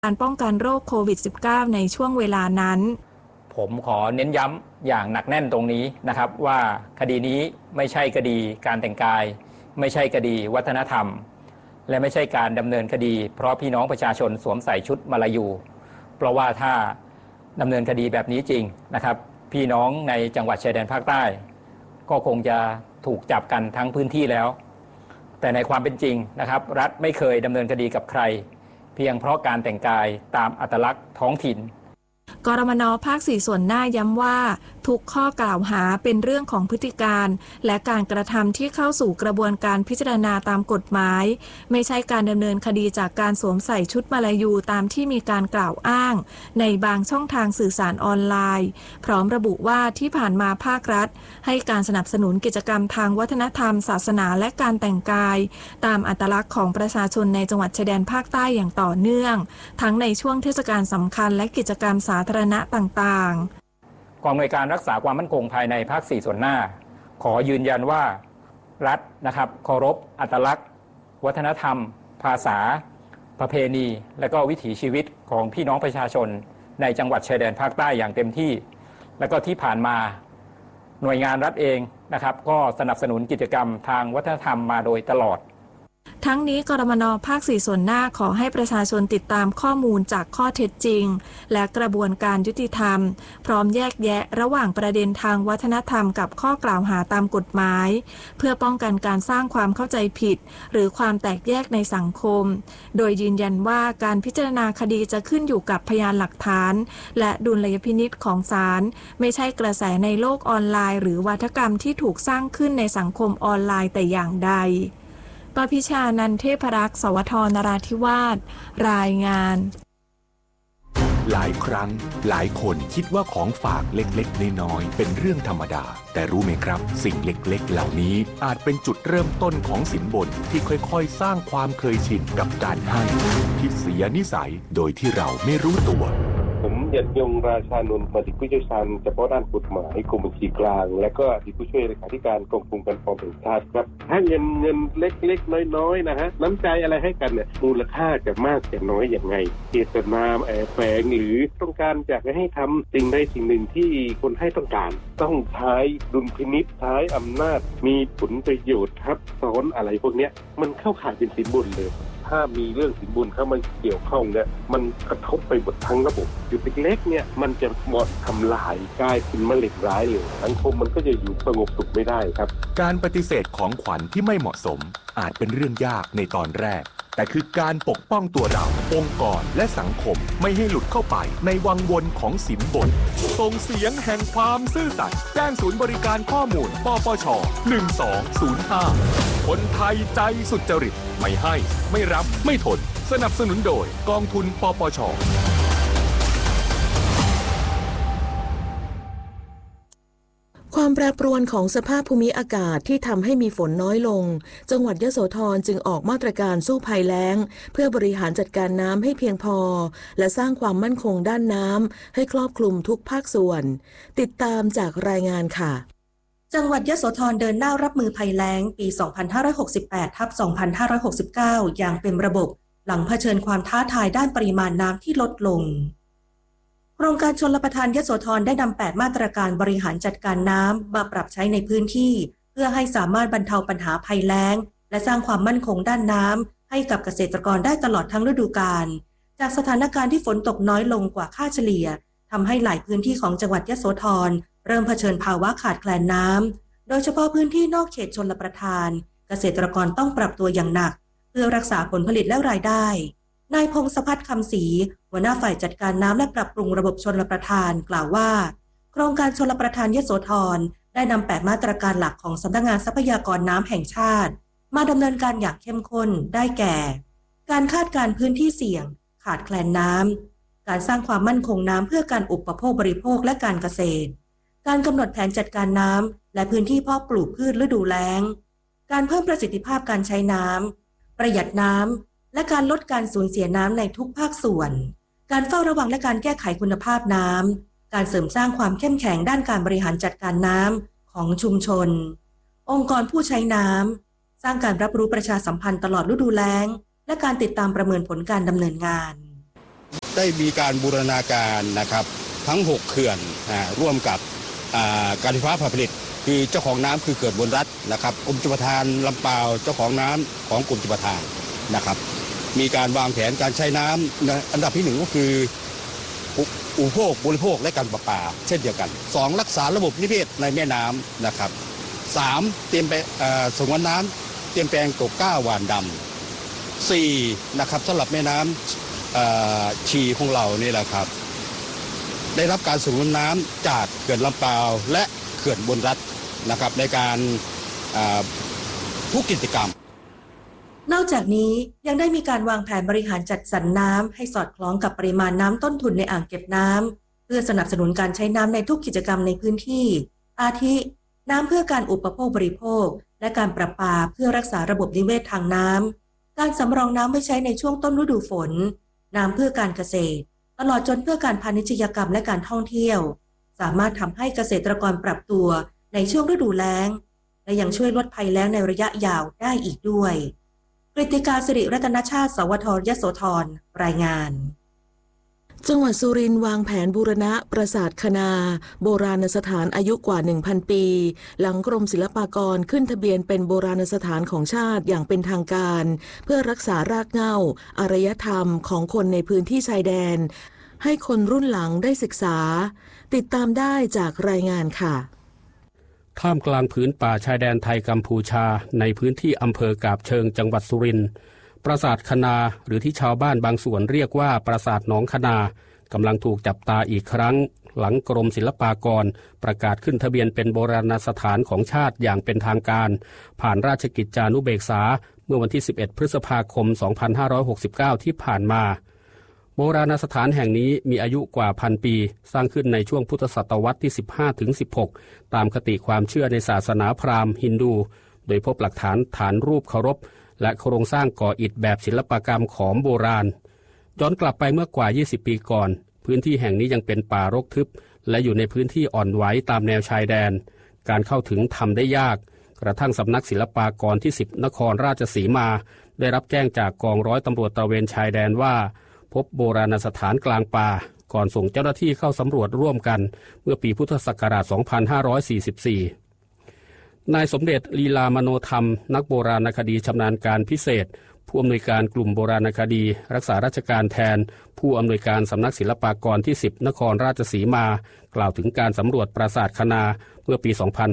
การป้องกันโรคโควิด -19 ในช่วงเวลานั้นผมขอเน้นย้ำอย่างหนักแน่นตรงนี้นะครับว่าคดีนี้ไม่ใช่คดีการแต่งกายไม่ใช่คดีวัฒนธรรมและไม่ใช่การดำเนินคดีเพราะพี่น้องประชาชนสวมใส่ชุดมาลายูเพราะว่าถ้าดำเนินคดีแบบนี้จริงนะครับพี่น้องในจังหวัดชายแดนภาคใต้ก็คงจะถูกจับกันทั้งพื้นที่แล้วแต่ในความเป็นจริงนะครับรัฐไม่เคยดำเนินคดีกับใครเพียงเพราะการแต่งกายตามอัตลักษณ์ท้องถิ่นกรมน.ภาค 4 ส่วนหน้าย้ำว่าทุกข้อกล่าวหาเป็นเรื่องของพฤติการและการกระทำที่เข้าสู่กระบวนการพิจารณาตามกฎหมายไม่ใช่การดำเนินคดีจากการสวมใส่ชุดมาลายูตามที่มีการกล่าวอ้างในบางช่องทางสื่อสารออนไลน์พร้อมระบุว่าที่ผ่านมาภาครัฐให้การสนับสนุนกิจกรรมทางวัฒนธรรมศาสนาและการแต่งกายตามอัตลักษณ์ของประชาชนในจังหวัดชายแดนภาคใต้อย่างต่อเนื่องทั้งในช่วงเทศกาลสำคัญและกิจกรรมสาธารณะต่างๆกองอำนวยการรักษาความมั่นคงภายในภาค 4 ส่วนหน้าขอยืนยันว่ารัฐนะครับเคารพอัตลักษณ์วัฒนธรรมภาษาประเพณีและก็วิถีชีวิตของพี่น้องประชาชนในจังหวัดชายแดนภาคใต้อย่างเต็มที่และก็ที่ผ่านมาหน่วยงานรัฐเองนะครับก็สนับสนุนกิจกรรมทางวัฒนธรรมมาโดยตลอดทั้งนี้กรมน.ภาค 4 ส่วนหน้าขอให้ประชาชนติดตามข้อมูลจากข้อเท็จจริงและกระบวนการยุติธรรมพร้อมแยกแยะระหว่างประเด็นทางวัฒนธรรมกับข้อกล่าวหาตามกฎหมายเพื่อป้องกันการสร้างความเข้าใจผิดหรือความแตกแยกในสังคมโดยยืนยันว่าการพิจารณาคดีจะขึ้นอยู่กับพยานหลักฐานและดุลยพินิจของศาลไม่ใช่กระแสในโลกออนไลน์หรือวาทกรรมที่ถูกสร้างขึ้นในสังคมออนไลน์แต่อย่างใดปพิชานันเทพรักษ์สวท นราธิวาสรายงานหลายครั้งหลายคนคิดว่าของฝากเล็กๆน้อยๆเป็นเรื่องธรรมดาแต่รู้ไหมครับสิ่งเล็กๆเหล่านี้อาจเป็นจุดเริ่มต้นของสินบนที่ค่อยๆสร้างความเคยชินกับการให้ที่เสียนิสัยโดยที่เราไม่รู้ตัวผมยันยงราชานนท์อดีตผู้เชี่ยวชาญเฉพาะด้านกฎหมายกรมบัญชีกลางและก็อดีตผู้ช่วยเลขาธิการกองทุนการฟองแห่งชาติครับให้เงินเล็กๆน้อยๆนะฮะน้ำใจอะไรให้กันเนี่ยมูลค่าจะมากจะน้อยอย่างไงเจตนาแฝงหรือต้องการอยากให้ทำสิ่งใดสิ่งหนึ่งที่คนให้ต้องการต้องใช้ดุลพินิจใช้อำนาจมีผลประโยชน์ทับซ้อนอะไรพวกนี้มันเข้าข่ายเป็นสินบนเลยถ้ามีเรื่องสินบนเข้ามาเกี่ยวข้องเนี่ยมันกระทบไปหมดทั้งระบบจุดเล็กๆเนี่ยมันจะหมดทำลายกลายเป็นมะเร็งร้ายเลยสังคมมันก็จะอยู่สงบสุขไม่ได้ครับการปฏิเสธของขวัญที่ไม่เหมาะสมอาจเป็นเรื่องยากในตอนแรกแต่คือการปกป้องตัวเราองค์กรและสังคมไม่ให้หลุดเข้าไปในวังวนของสินบนส่งเสียงแห่งความซื่อสัตย์แจ้งศูนย์บริการข้อมูลปปช1205คนไทยใจสุจริตไม่ให้ไม่รับไม่ทนสนับสนุนโดยกองทุนปปชความแปรปรวนของสภาพภูมิอากาศที่ทำให้มีฝนน้อยลงจังหวัดยโสธรจึงออกมาตรการสู้ภัยแล้งเพื่อบริหารจัดการน้ำให้เพียงพอและสร้างความมั่นคงด้านน้ำให้ครอบคลุมทุกภาคส่วนติดตามจากรายงานค่ะจังหวัดยโสธรเดินหน้ารับมือภัยแล้งปี 2568/2569 อย่างเป็นระบบหลังเผชิญความท้าทายด้านปริมาณน้ำที่ลดลงโครงการชลประทานยโสธรได้นำ8มาตรการบริหารจัดการน้ำมาปรับใช้ในพื้นที่เพื่อให้สามารถบรรเทาปัญหาภัยแล้งและสร้างความมั่นคงด้านน้ำให้กับเกษตรกรได้ตลอดทั้งฤดูกาลจากสถานการณ์ที่ฝนตกน้อยลงกว่าค่าเฉลี่ยทำให้หลายพื้นที่ของจังหวัดยโสธรเริ่มเผชิญภาวะขาดแคลนน้ำโดยเฉพาะพื้นที่นอกเขตชลประทานเกษตรกรต้องปรับตัวอย่างหนักเพื่อรักษาผลผลิตและรายได้นายพงศพัฒน์คำศรีหัวหน้าฝ่ายจัดการน้ำและปรับปรุงระบบชลประทานกล่าวว่าโครงการชลประทานยโสธรได้นำ8มาตรการหลักของสำนักงานทรัพยากรน้ำแห่งชาติมาดำเนินการอย่างเข้มข้นได้แก่การคาดการณ์พื้นที่เสี่ยงขาดแคลนน้ำการสร้างความมั่นคงน้ำเพื่อการอุปโภคบริโภคและการเกษตรการกำหนดแผนจัดการน้ำและพื้นที่เพาะปลูกพืชฤดูแล้งการเพิ่มประสิทธิภาพการใช้น้ำประหยัดน้ำและการลดการสูญเสียน้ำในทุกภาคส่วนการเฝ้าระวังและการแก้ไขคุณภาพน้ำการเสริมสร้างความเข้มแข็งด้านการบริหารจัดการน้ำของชุมชนองค์กรผู้ใช้น้ำสร้างการรับรู้ประชาสัมพันธ์ตลอดฤดูแล้งและการติดตามประเมินผลการดำเนินงานได้มีการบูรณาการนะครับทั้ง6เขื่อนร่วมกับการไฟฟ้าฝ่ายผลิตคือเจ้าของน้ำคือเขื่อนบนรัฐนะครับกรมชลประทานลำปาวเจ้าของน้ำของกรมชลประทานนะครับมีการวางแผนการใช้น้ำอันดับที่1ก็คืออุปโภคบริโภคและการประปาเช่นเดียวกัน2รักษาระบบนิเวศในแม่น้ำนะครับ3เตรียมไปสงวนน้ำเตรียมแปลงตกก้าหว่านดำ4นะครับสำหรับแม่น้ำชีของเรานี่แหละครับได้รับการสงวนน้ำจากเขื่อนลำปาวและเขื่อนบนรัฐนะครับในการทุกกิจกรรมนอกจากนี้ยังได้มีการวางแผนบริหารจัดสรรน้ำให้สอดคล้องกับปริมาณน้ำต้นทุนในอ่างเก็บน้ำเพื่อสนับสนุนการใช้น้ำในทุกกิจกรรมในพื้นที่อาทิน้ำเพื่อการอุปโภคบริโภคและการประปาเพื่อรักษาระบบนิเวศทางน้ำการสำรองน้ำไว้ใช้ในช่วงต้นฤดูฝนน้ำเพื่อการเกษตรตลอดจนเพื่อการพาณิชยกรรมและการท่องเที่ยวสามารถทำให้เกษตรกรปรับตัวในช่วงฤดูแล้งและยังช่วยลดภัยแล้งในระยะยาวได้อีกด้วยกฤติกาสิริรัตนชาติสวทยโสธรรายงานจังหวัดสุรินทร์วางแผนบูรณะปราสาทคณาโบราณสถานอายุกว่า 1,000 ปีหลังกรมศิลปากรขึ้นทะเบียนเป็นโบราณสถานของชาติอย่างเป็นทางการเพื่อรักษารากเหง้าอารยธรรมของคนในพื้นที่ชายแดนให้คนรุ่นหลังได้ศึกษาติดตามได้จากรายงานค่ะท่ามกลางผืนป่าชายแดนไทยกัมพูชาในพื้นที่อำเภอกาบเชิงจังหวัดสุรินทร์ปราสาทคณาหรือที่ชาวบ้านบางส่วนเรียกว่าปราสาทหนองคณากำลังถูกจับตาอีกครั้งหลังกรมศิลปากรประกาศขึ้นทะเบียนเป็นโบราณสถานของชาติอย่างเป็นทางการผ่านราชกิจจานุเบกษาเมื่อวันที่11พฤษภาคม2569ที่ผ่านมาโบราณสถานแห่งนี้มีอายุกว่า1,000 ปีสร้างขึ้นในช่วงพุทธศตวรรษที่ 15-16 ตามคติความเชื่อในศาสนาพราหมณ์ฮินดูโดยพบหลักฐานรูปเคารพและโครงสร้างก่ออิฐแบบศิลปกรรมขอมโบราณย้อนกลับไปเมื่อกว่า20 ปีก่อนพื้นที่แห่งนี้ยังเป็นป่ารกทึบและอยู่ในพื้นที่อ่อนไหวตามแนวชายแดนการเข้าถึงทำได้ยากกระทั่งสำนักศิลปากรที่10นครราชสีมาได้รับแจ้งจากกองร้อยตำรวจตระเวนชายแดนว่าพบโบราณสถานกลางป่าก่อนส่งเจ้าหน้าที่เข้าสำรวจร่วมกันเมื่อปีพุทธศักราช 2544 นายสมเด็จลีลามโนธรรมนักโบราณคดีชำนาญการพิเศษผู้อำนวยการกลุ่มโบราณคดีรักษาราชการแทนผู้อำนวยการสำนักศิลปากรที่10นครราชสีมากล่าวถึงการสำรวจปราสาทคณาเมื่อปี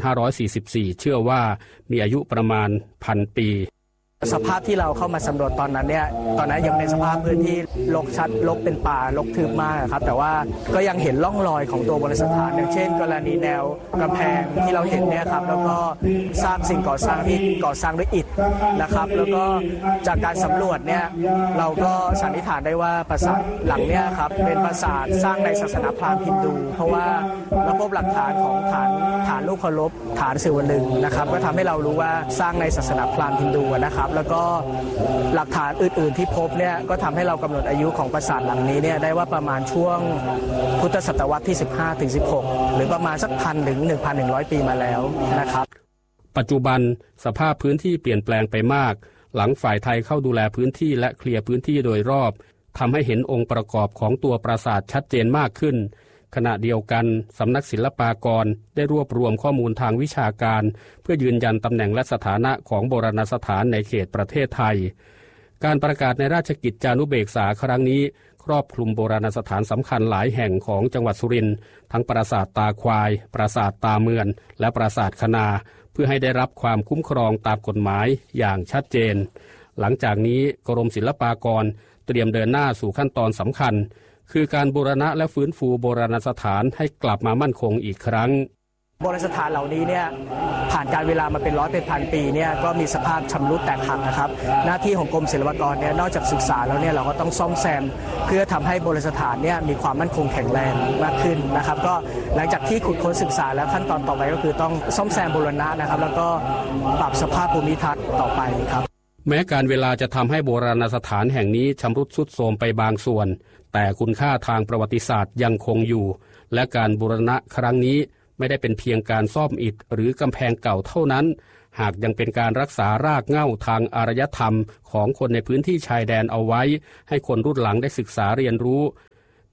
2544 เชื่อว่ามีอายุประมาณ 1,000 ปีสภาพที่เราเข้ามาสำรวจตอนนั้นยังเป็นสภาพพื้นที่รกชัดรกเป็นป่ารกทึบมากครับแต่ว่าก็ยังเห็นร่องรอยของตัวโบราณสถานอย่างเช่นกรณีแนวกำแพงที่เราเห็นเนี่ยครับแล้วก็สร้างสิ่งก่อสร้างที่ก่อสร้างด้วยอิฐนะครับแล้วก็จากการสำรวจเนี่ยเราก็สันนิษฐานได้ว่าปราสาทหลังเนี่ยครับเป็นปราสาทสร้างในศาสนาพราหมณ์ฮินดูเพราะว่าเราพบหลักฐานของฐานรูปเคารพฐานศิวลึงนะครับก็ทำให้เรารู้ว่าสร้างในศาสนาพราหมณ์ฮินดูนะครับแล้วก็หลักฐานอื่นๆที่พบเนี่ยก็ทำให้เรากำหนดอายุของปราสาทหลังนี้เนี่ยได้ว่าประมาณช่วงพุทธศตวรรษที่ 15-16 หรือประมาณสัก 1,000 ถึง 1,100 ปีมาแล้วนะครับปัจจุบันสภาพพื้นที่เปลี่ยนแปลงไปมากหลังฝ่ายไทยเข้าดูแลพื้นที่และเคลียร์พื้นที่โดยรอบทำให้เห็นองค์ประกอบของตัวปราสาทชัดเจนมากขึ้นขณะเดียวกันสำนักศิลปากรได้รวบรวมข้อมูลทางวิชาการเพื่อยืนยันตำแหน่งและสถานะของโบราณสถานในเขตประเทศไทยการประกาศในราชกิจจานุเบกษาครั้งนี้ครอบคลุมโบราณสถานสำคัญหลายแห่งของจังหวัดสุรินทร์ทั้งปราสาทตาควายปราสาทตาเมือนและปราสาทคณาเพื่อให้ได้รับความคุ้มครองตามกฎหมายอย่างชัดเจนหลังจากนี้กรมศิลปากรเตรียมเดินหน้าสู่ขั้นตอนสำคัญคือการบูรณะและฟื้นฟูโบราณสถานให้กลับมามั่นคงอีกครั้งโบราณสถานเหล่านี้เนี่ยผ่านการเวลามาเป็นร้อยเป็นพันปีเนี่ยก็มีสภาพชำรุดแตกหักนะครับหน้าที่ของกรมศิลปากรเนี่ยนอกจากศึกษาแล้วเนี่ยเราก็ต้องซ่อมแซมเพื่อทำให้โบราณสถานเนี่ยมีความมั่นคงแข็งแรงมากขึ้นนะครับก็หลังจากที่ขุดค้นศึกษาแล้วขั้นตอนต่อไปก็คือต้องซ่อมแซมบูรณะนะครับแล้วก็ปรับสภาพภูมิทัศน์ต่อไปครับแม้การเวลาจะทำให้โบราณสถานแห่งนี้ชำรุดทรุดโทรมไปบางส่วนแต่คุณค่าทางประวัติศาสตร์ยังคงอยู่และการบูรณะครั้งนี้ไม่ได้เป็นเพียงการซ่อมอิฐหรือกำแพงเก่าเท่านั้นหากยังเป็นการรักษารากเหง้าทางอารยธรรมของคนในพื้นที่ชายแดนเอาไว้ให้คนรุ่นหลังได้ศึกษาเรียนรู้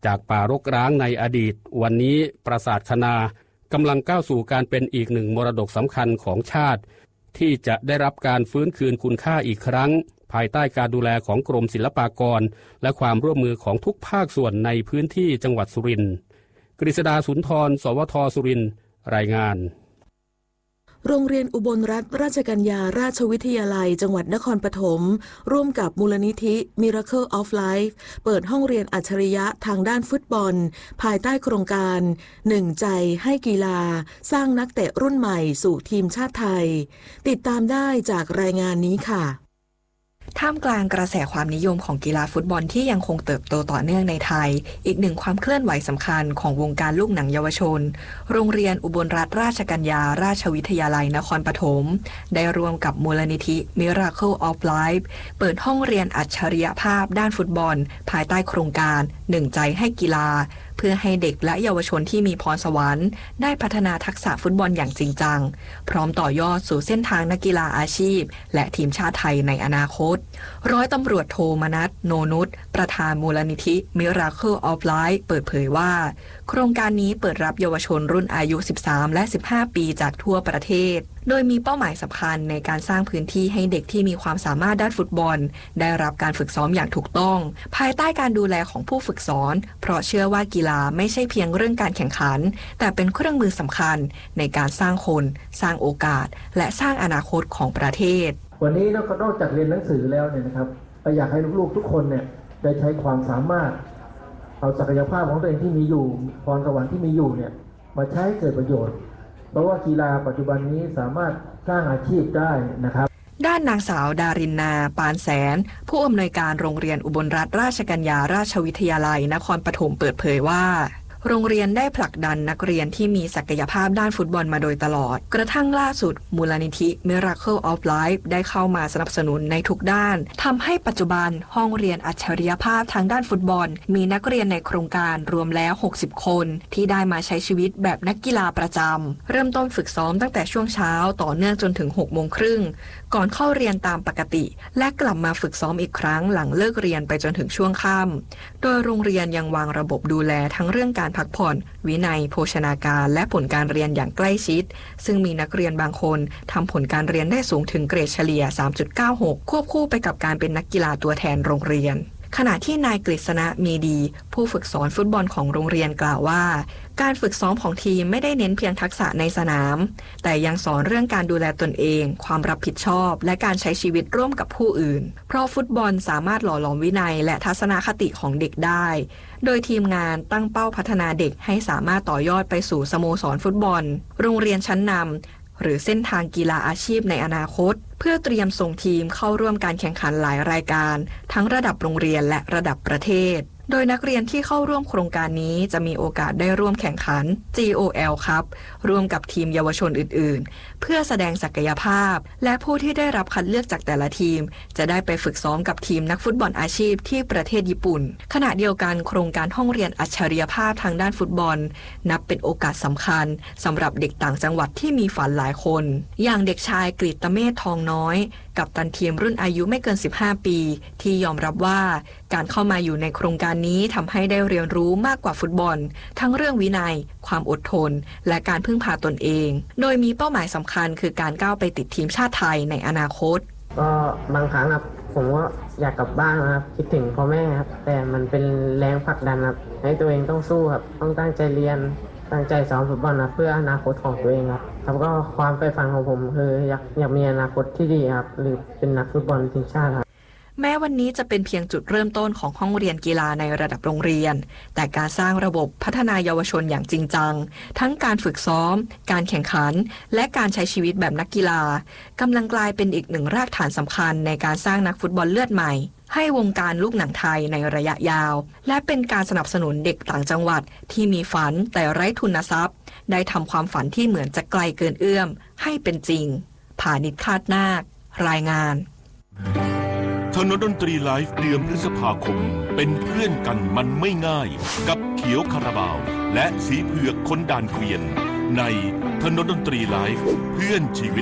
จากป่ารกร้างในอดีตวันนี้ปราสาทคะนากำลังก้าวสู่การเป็นอีกหนึ่งมรดกสำคัญของชาติที่จะได้รับการฟื้นคืนคุณค่าอีกครั้งภายใต้การดูแลของกรมศิลปากรและความร่วมมือของทุกภาคส่วนในพื้นที่จังหวัดสุรินทร์กฤษดาสุนทรสวทสุรินทร์รายงานโรงเรียนอุบลรัตนราชกัญญาราชวิทยาลัยจังหวัดนครปฐมร่วมกับมูลนิธิ Miracle of Life เปิดห้องเรียนอัจฉริยะทางด้านฟุตบอลภายใต้โครงการ1ใจให้กีฬาสร้างนักเตะรุ่นใหม่สู่ทีมชาติไทยติดตามได้จากรายงานนี้ค่ะท่ามกลางกระแสความนิยมของกีฬาฟุตบอลที่ยังคงเติบโตต่อเนื่องในไทยอีกหนึ่งความเคลื่อนไหวสำคัญของวงการลูกหนังเยาวชนโรงเรียนอุบลรัตนราชกัญญาราชวิทยาลัยนครปฐมได้ร่วมกับมูลนิธิ Miracle of Life เปิดห้องเรียนอัจฉริยภาพด้านฟุตบอลภายใต้โครงการ1ใจให้กีฬาเพื่อให้เด็กและเยาวชนที่มีพรสวรรค์ได้พัฒนาทักษะฟุตบอลอย่างจริงจังพร้อมต่อยอดสู่เส้นทางนักกีฬาอาชีพและทีมชาติไทยในอนาคตร้อยตำรวจโทมนัส โนนุชประธานมูลนิธิ Miracle of Life เปิดเผยว่าโครงการนี้เปิดรับเยาวชนรุ่นอายุ 13 และ 15 ปีจากทั่วประเทศโดยมีเป้าหมายสำคัญในการสร้างพื้นที่ให้เด็กที่มีความสามารถด้านฟุตบอลได้รับการฝึกซ้อมอย่างถูกต้องภายใต้การดูแลของผู้ฝึกสอนเพราะเชื่อว่ากีฬาไม่ใช่เพียงเรื่องการแข่งขันแต่เป็นเครื่องมือสำคัญในการสร้างคนสร้างโอกาสและสร้างอนาคตของประเทศวันนี้นอกจากเรียนหนังสือแล้วเนี่ยนะครับอยากให้ลูกๆทุกคนเนี่ยได้ใช้ความสามารถเอาศักยภาพของตัวเองที่มีอยู่พรสวรรค์ที่มีอยู่เนี่ยมาใช้เกิดประโยชน์เพราะว่ากีฬาปัจจุบันนี้สามารถสร้างอาชีพได้นะครับด้านนางสาวดารินนาปานแสนผู้อำนวยการโรงเรียนอุบลรัตนราชกัญญาราชวิทยาลัยนครปฐมเปิดเผยว่าโรงเรียนได้ผลักดันนักเรียนที่มีศักยภาพด้านฟุตบอลมาโดยตลอดกระทั่งล่าสุดมูลนิธิ Miracle of Life ได้เข้ามาสนับสนุนในทุกด้านทำให้ปัจจุบันห้องเรียนอัจฉริยภาพทางด้านฟุตบอลมีนักเรียนในโครงการรวมแล้ว60คนที่ได้มาใช้ชีวิตแบบนักกีฬาประจำเริ่มต้นฝึกซ้อมตั้งแต่ช่วงเช้าต่อเนื่องจนถึง 6:30 น.ก่อนเข้าเรียนตามปกติและกลับมาฝึกซ้อมอีกครั้งหลังเลิกเรียนไปจนถึงช่วงค่ำโดยโรงเรียนยังวางระบบดูแลทั้งเรื่องการพักผ่อนวินัยโภชนาการและผลการเรียนอย่างใกล้ชิดซึ่งมีนักเรียนบางคนทำผลการเรียนได้สูงถึงเกรดเฉลี่ย 3.96 ควบคู่ไปกับการเป็นนักกีฬาตัวแทนโรงเรียนขณะที่นายกฤษณะมีดีผู้ฝึกสอนฟุตบอลของโรงเรียนกล่าวว่าการฝึกซ้อมของทีมไม่ได้เน้นเพียงทักษะในสนามแต่ยังสอนเรื่องการดูแลตนเองความรับผิดชอบและการใช้ชีวิตร่วมกับผู้อื่นเพราะฟุตบอลสามารถหล่อหลอมวินัยและทัศนคติของเด็กได้โดยทีมงานตั้งเป้าพัฒนาเด็กให้สามารถต่อยอดไปสู่สโมสรฟุตบอลโรงเรียนชั้นนำหรือเส้นทางกีฬาอาชีพในอนาคตเพื่อเตรียมส่งทีมเข้าร่วมการแข่งขันหลายรายการทั้งระดับโรงเรียนและระดับประเทศโดยนักเรียนที่เข้าร่วมโครงการนี้จะมีโอกาสได้ร่วมแข่งขัน GOL ครับร่วมกับทีมเยาวชนอื่นๆเพื่อแสดงศักยภาพและผู้ที่ได้รับคัดเลือกจากแต่ละทีมจะได้ไปฝึกซ้อมกับทีมนักฟุตบอลอาชีพที่ประเทศญี่ปุ่นขณะเดียวกันโครงการห้องเรียนอัจฉริยภาพทางด้านฟุตบอลนับเป็นโอกาสสำคัญสำหรับเด็กต่างจังหวัดที่มีฝันหลายคนอย่างเด็กชายกฤตเมธทองน้อยกัปตันทีมรุ่นอายุไม่เกิน15ปีที่ยอมรับว่าการเข้ามาอยู่ในโครงการนี้ทำให้ได้เรียนรู้มากกว่าฟุตบอลทั้งเรื่องวินัยความอดทนและการพึ่งพาตนเองโดยมีเป้าหมายสำคัญคือการก้าวไปติดทีมชาติไทยในอนาคตก็บางครั้งครับผมก็อยากกลับบ้านนะครับคิดถึงพ่อแม่ครับแต่มันเป็นแรงผลักดันครับให้ตัวเองต้องสู้ครับต้องตั้งใจเรียนตั้งใจซ้อมฟุตบอลนะเพื่ออนาคตของตัวเองครับแล้วก็ความใฝ่ฝันของผมคืออยากมีอนาคตที่ดีครับหรือเป็นนักฟุตบอลทีมชาติครับแม้วันนี้จะเป็นเพียงจุดเริ่มต้นของห้องเรียนกีฬาในระดับโรงเรียนแต่การสร้างระบบพัฒนาเยาวชนอย่างจริงจังทั้งการฝึกซ้อมการแข่งขันและการใช้ชีวิตแบบนักกีฬากำลังกลายเป็นอีกหนึ่งรากฐานสำคัญในการสร้างนักฟุตบอลเลือดใหม่ให้วงการลูกหนังไทยในระยะยาวและเป็นการสนับสนุนเด็กต่างจังหวัดที่มีฝันแต่ไร้ทุนทรัพย์ได้ทำความฝันที่เหมือนจะไกลเกินเอื้อมให้เป็นจริงผานิชคาดนาครายงานถนนดนตรีไลฟ์เดือนพฤษภาคมเป็นเพื่อนกันมันไม่ง่ายกับเขียวคาราบาวและสีเผือกคนด่านเกวียนในถนนดนตรีไลฟ์เพื่อนชีวิต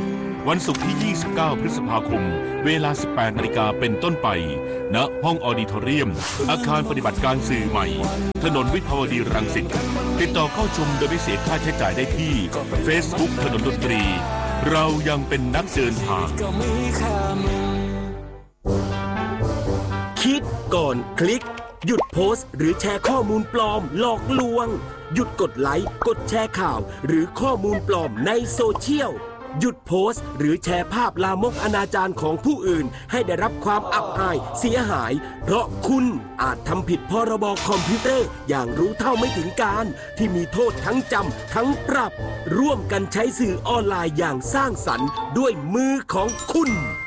วันศุกร์ที่ 29 พฤษภาคม เวลา 18 นาฬิกาเป็นต้นไป ณ ห้องออดิทอเรียม อาคารปฏิบัติการสื่อใหม่ ถนนวิภาวดีรังสิต ติดต่อเข้าชมโดยไม่เสียค่าใช้จ่ายได้ที่ Facebook ถนนดนตรี เรายังเป็นนักเดินทางคิดก่อนคลิก หยุดโพสต์หรือแชร์ข้อมูลปลอมหลอกลวง หยุดกดไลค์กดแชร์ข่าวหรือข้อมูลปลอมในโซเชียล หยุดโพสต์หรือแชร์ภาพลามกอนาจารของผู้อื่นให้ได้รับความอับอายเสียหายเพราะคุณอาจทำผิดพรบคอมพิวเตอร์อย่างรู้เท่าไม่ถึงการที่มีโทษทั้งจำทั้งปรับร่วมกันใช้สื่อออนไลน์อย่างสร้างสรรค์ด้วยมือของคุณ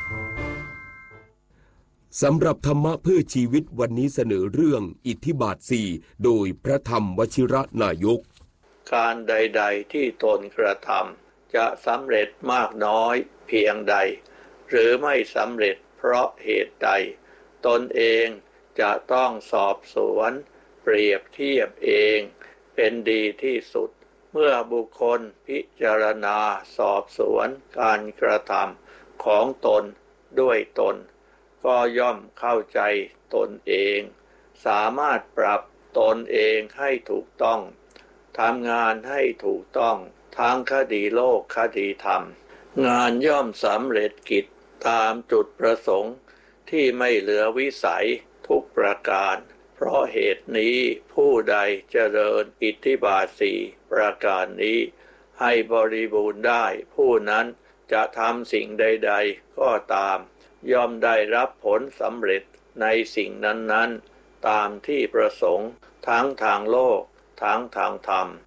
สำหรับธรรมะเพื่อชีวิตวันนี้เสนอเรื่องอิทธิบาท 4โดยพระธรรมวชิระนายกการใดๆที่ตนกระทำจะสำเร็จมากน้อยเพียงใดหรือไม่สำเร็จเพราะเหตุใดตนเองจะต้องสอบสวนเปรียบเทียบเองเป็นดีที่สุดเมื่อบุคคลพิจารณาสอบสวนการกระทำของตนด้วยตนก็ย่อมเข้าใจตนเองสามารถปรับตนเองให้ถูกต้องทำงานให้ถูกต้องทั้งคดีโลกคดีธรรมงานย่อมสำเร็จกิจตามจุดประสงค์ที่ไม่เหลือวิสัยทุกประการเพราะเหตุนี้ผู้ใดเจริญอิทธิบาท 4ประการนี้ให้บริบูรณ์ได้ผู้นั้นจะทำสิ่งใดๆก็ตามย่อมได้รับผลสำเร็จในสิ่งนั้นๆตามที่ประสงค์ทั้งทางโลกทั้งทางธรรม